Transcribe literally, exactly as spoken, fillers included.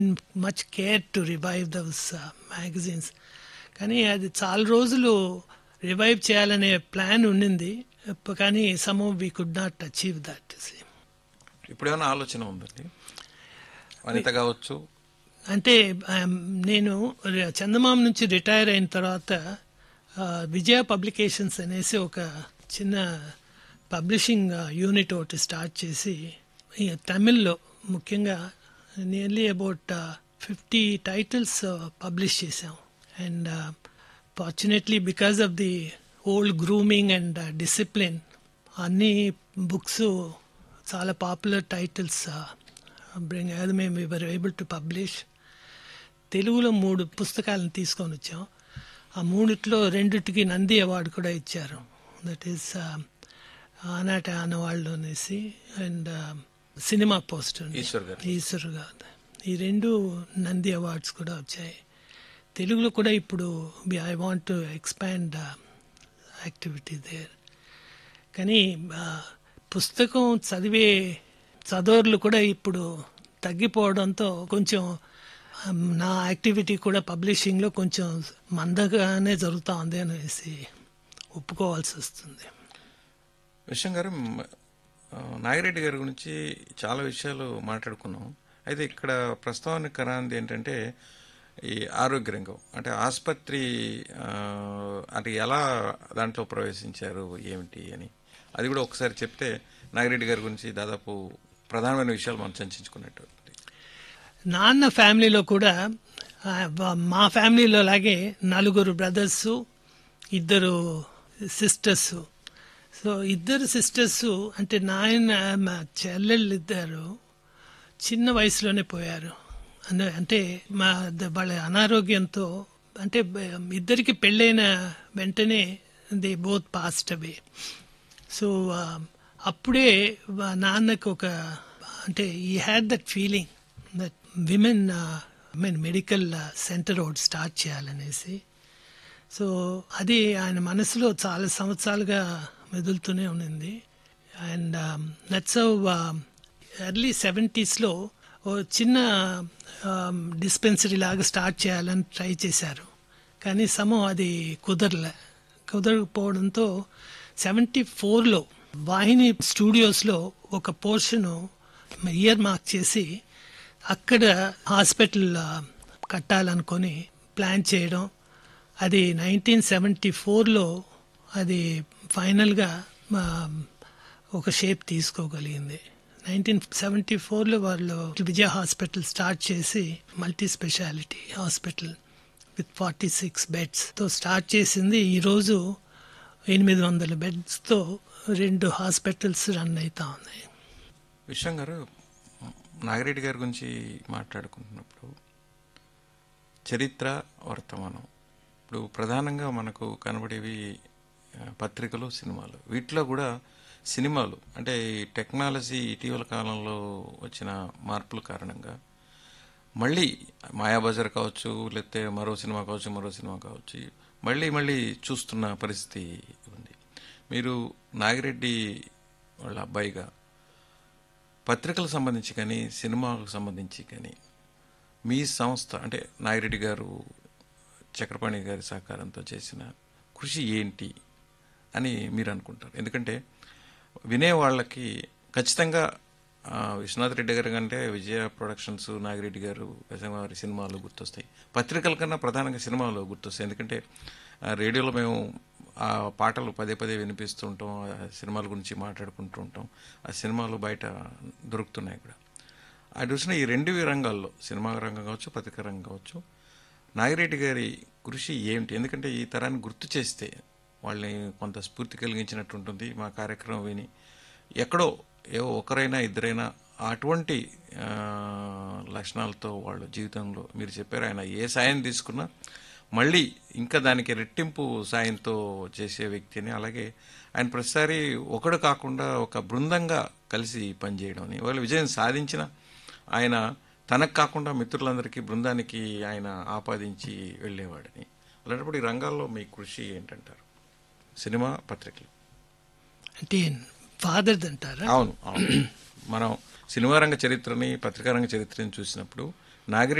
Much care to revive those magazines. కానీ అది చాలా రోజులు రివైవ్ చేయాలనే ప్లాన్ ఉండింది, కానీ some we could not achieve that. ఇప్పుడు ఏమైనా ఆలోచన ఉందండి? వనిత కావచ్చు అంటే నేను చందమామ నుంచి రిటైర్ అయిన తర్వాత విజయ పబ్లికేషన్స్ అనేసి ఒక చిన్న పబ్లిషింగ్ యూనిట్ ఒకటి స్టార్ట్ చేసి తమిళ్లో ముఖ్యంగా nearly about fifty titles publish చేసాం. And fortunately because of the old grooming and discipline అన్ని బుక్స్ చాలా పాపులర్ టైటిల్స్ బ్రింగ్ అది మేము వివర్ ఏబుల్ టు పబ్లిష్. తెలుగులో మూడు పుస్తకాలను తీసుకొని వచ్చాం. ఆ మూడిట్లో రెండిటికి నంది అవార్డు కూడా ఇచ్చారు. దట్ ఈస్ ఆనాటి ఆనవాళ్ళు అనేసి అండ్ సినిమా పోస్టర్ ఈశ్వర్ గారు, ఈ రెండు నంది అవార్డ్స్ కూడా వచ్చాయి. తెలుగులో కూడా ఇప్పుడు I want to expand activity there. కానీ పుస్తకం చదివే చదవర్లు కూడా ఇప్పుడు తగ్గిపోవడంతో కొంచెం నా యాక్టివిటీ కూడా పబ్లిషింగ్లో కొంచెం మందగానే జరుగుతూ ఉంది అనేసి ఒప్పుకోవాల్సి వస్తుంది. విశ్వం గారు, నాగిరెడ్డి గారి గురించి చాలా విషయాలు మాట్లాడుకున్నాం. అయితే ఇక్కడ ప్రస్తావన కరాంది ఏంటంటే ఈ ఆరోగ్య రంగం, అంటే ఆసుపత్రి అంటే ఎలా దాంట్లో ప్రవేశించారు ఏమిటి అని అది కూడా ఒకసారి చెప్తే నాగిరెడ్డి గారి గురించి దాదాపు ప్రధానమైన విషయాలు మనం చర్చించుకున్నట్టు. నాన్న ఫ్యామిలీలో కూడా మా ఫ్యామిలీలో లాగే నలుగురు బ్రదర్స్, ఇద్దరు సిస్టర్స్. సో ఇద్దరు సిస్టర్స్ అంటే నాయన మా చెల్లెళ్ళు ఇద్దరు చిన్న వయసులోనే పోయారు. అంటే మా వాళ్ళ అనారోగ్యంతో అంటే ఇద్దరికి పెళ్ళైన వెంటనే they both passed away. So అప్పుడే నాన్నకు ఒక అంటే ఈ had that feeling that women I mean medical centre ఒకటి స్టార్ట్ చేయాలనేసి. సో అది ఆయన మనసులో చాలా సంవత్సరాలుగా మెదులుతూనే ఉన్నింది. అండ్ దట్స్ హౌ ఎర్లీ సెవెంటీస్లో ఓ చిన్న డిస్పెన్సరీ లాగా స్టార్ట్ చేయాలని ట్రై చేశారు, కానీ సమం అది కుదరలే. కుదరకపోవడంతో సెవెంటీ ఫోర్లో వాహిని స్టూడియోస్లో ఒక పోర్షను ఇయర్ మార్క్ చేసి అక్కడ హాస్పిటల్ కట్టాలనుకొని ప్లాన్ చేయడం. అది నైన్టీన్ సెవెంటీ ఫోర్లో అది ఫైనల్గా ఒక షేప్ తీసుకోగలిగింది. నైన్టీన్ సెవెంటీ ఫోర్లో వాళ్ళు విజయ హాస్పిటల్ స్టార్ట్ చేసి multi speciality hospital with forty six బెడ్స్తో start చేసింది. ఈరోజు ఎనిమిది వందల బెడ్స్తో రెండు హాస్పిటల్స్ రన్ అవుతా ఉన్నాయి. విశ్వం గారు, నాగిరెడ్డి గారి గురించి మాట్లాడుకుంటున్నప్పుడు చరిత్ర, వర్తమానం ఇప్పుడు ప్రధానంగా మనకు కనబడేవి పత్రికలు, సినిమాలు. వీటిలో కూడా సినిమాలు అంటే ఈ టెక్నాలజీ ఇటీవల కాలంలో వచ్చిన మార్పుల కారణంగా మళ్ళీ మాయాబజార్ కావచ్చు, లేకపోతే మరో సినిమా కావచ్చు, మరో సినిమా కావచ్చు, మళ్ళీ మళ్ళీ చూస్తున్న పరిస్థితి ఉంది. మీరు నాగిరెడ్డి వాళ్ళ అబ్బాయిగా పత్రికలకు సంబంధించి కానీ సినిమాలకు సంబంధించి కానీ మీ సంస్థ అంటే నాగిరెడ్డి గారు చక్రపాణి గారి సహకారంతో చేసిన కృషి ఏంటి అని మీరు అనుకుంటారు? ఎందుకంటే వినే వాళ్ళకి ఖచ్చితంగా విశ్వనాథ్ రెడ్డి గారి కంటే విజయ ప్రొడక్షన్స్, నాగిరెడ్డి గారు వారి సినిమాలు గుర్తొస్తాయి. పత్రికల కన్నా ప్రధానంగా సినిమాలు గుర్తొస్తాయి. ఎందుకంటే రేడియోలో మేము ఆ పాటలు పదే పదే వినిపిస్తూ ఉంటాం, ఆ సినిమాల గురించి మాట్లాడుకుంటూ ఉంటాం, ఆ సినిమాలు బయట దొరుకుతున్నాయి కూడా. అది చూసిన ఈ రెండు రంగాల్లో సినిమా రంగం కావచ్చు, పత్రికా రంగం కావచ్చు, నాగిరెడ్డి గారి కృషి ఏమిటి? ఎందుకంటే ఈ తరాన్ని గుర్తు చేస్తే వాళ్ళని కొంత స్ఫూర్తి కలిగించినట్టు ఉంటుంది. మా కార్యక్రమం విని ఎక్కడో ఏవో ఒకరైనా ఇద్దరైనా అటువంటి లక్షణాలతో వాళ్ళ జీవితంలో మీరు చెప్పారు, ఆయన ఏ సాయం తీసుకున్నా మళ్ళీ ఇంకా దానికి రెట్టింపు సాయంతో చేసే వ్యక్తిని. అలాగే ఆయన ప్రతిసారి ఒకడు కాకుండా ఒక బృందంగా కలిసి పనిచేయడం అని, వాళ్ళు విజయం సాధించిన ఆయన తనకు కాకుండా మిత్రులందరికీ బృందానికి ఆయన ఆపాదించి వెళ్ళేవాడని. అలాంటప్పుడు ఈ రంగాల్లో మీ కృషి ఏంటంటారు? సినిమా, పత్రికలు అంటే ఫాదర్ అంటారా? అవును అవును మనం సినిమా రంగ చరిత్రని, పత్రికా రంగ చరిత్రని చూసినప్పుడు నాగిరెడ్డి